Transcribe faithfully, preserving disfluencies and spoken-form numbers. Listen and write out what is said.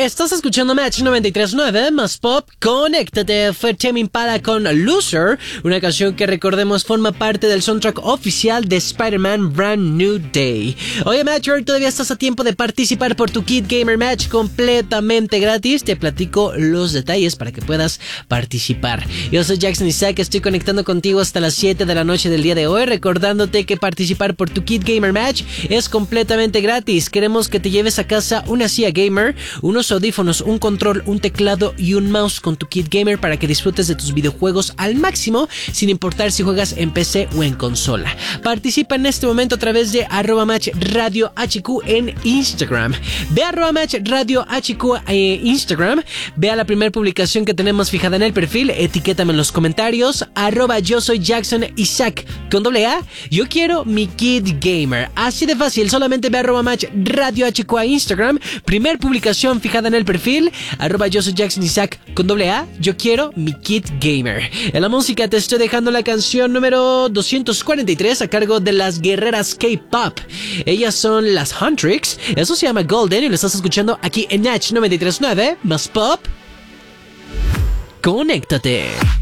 Estás escuchando Match noventa y tres punto nueve más Pop. Conéctate. Fue Tame Impala con Loser, una canción que recordemos forma parte del soundtrack oficial de Spider-Man Brand New Day. Oye Match, todavía estás a tiempo de participar por tu Kid Gamer Match completamente gratis. Te platico los detalles para que puedas participar. Yo soy Jackson Isaac, estoy conectando contigo hasta las siete de la noche del día de hoy, recordándote que participar por tu Kid Gamer Match es completamente gratis. Queremos que te lleves a casa una silla gamer, unos audífonos, un control, un teclado y un mouse con tu Kid Gamer para que disfrutes de tus videojuegos al máximo, sin importar si juegas en P C o en consola. Participa en este momento a través de arroba match radio hq en Instagram. Ve a arroba match radio hq eh, Instagram, ve a la primera publicación que tenemos fijada en el perfil, etiquétame en los comentarios, arroba yo soy Jackson Isaac con doble A, yo quiero mi Kid Gamer. Así de fácil, solamente ve a arroba match radio hq a Instagram, primer publicación fijada en el perfil, arroba yo soy Jackson Isaac con doble A, yo quiero mi Kid Gamer. En la música te estoy dejando la canción número doscientos cuarenta y tres a cargo de las guerreras K-Pop. Ellas son las Huntrix, eso se llama Golden y lo estás escuchando aquí en Match noventa y tres punto nueve más Pop. Conéctate.